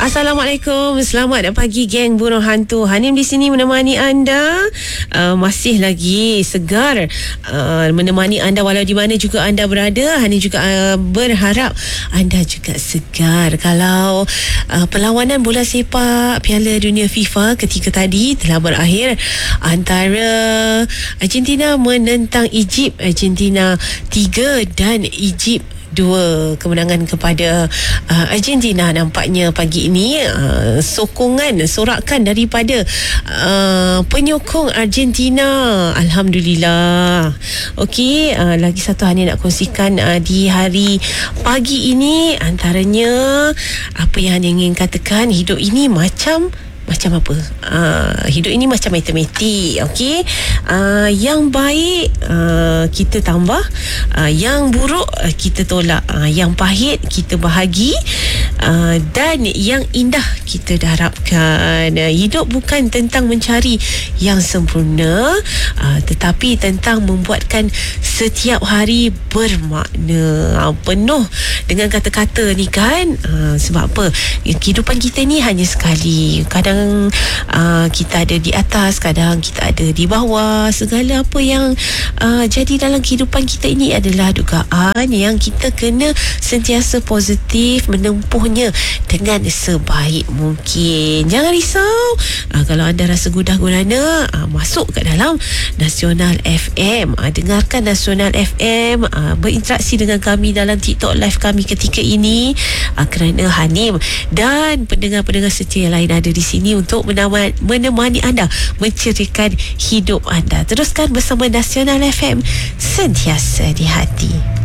Assalamualaikum, selamat pagi geng Burung Hantu. Hanim di sini menemani anda, masih lagi segar, menemani anda walau di mana juga anda berada. Hanim juga berharap anda juga segar. Kalau perlawanan bola sepak Piala Dunia FIFA ketika tadi telah berakhir antara Argentina menentang Egypt. Argentina 3 dan Egypt 2. Kemenangan kepada Argentina nampaknya pagi ini. Sorakan daripada penyokong Argentina. Alhamdulillah. Okey, lagi satu hal yang nak kongsikan di hari pagi ini, antaranya apa yang ingin katakan, hidup ini macam apa? Hidup ini macam matematik. Okey, yang baik kita tambah, yang buruk kita tolak, yang pahit kita bahagi, dan yang indah kita darabkan. Hidup bukan tentang mencari yang sempurna, tetapi tentang membuatkan setiap hari bermakna. Penuh dengan kata-kata ni kan. Sebab apa? Kehidupan kita ni hanya sekali. Kadang kita ada di atas, kadang kita ada di bawah. Segala apa yang jadi dalam kehidupan kita ini adalah dugaan yang kita kena sentiasa positif menempuhnya dengan sebaik mungkin. Jangan risau kalau anda rasa gundah gulana, masuk ke dalam Nasional FM, dengarkan Nasional FM, berinteraksi dengan kami dalam TikTok live kami ketika ini, kerana Hanim dan pendengar-pendengar setia yang lain ada di sini untuk menemani anda, menceriakan hidup anda. Teruskan bersama Nasional FM, sentiasa di hati.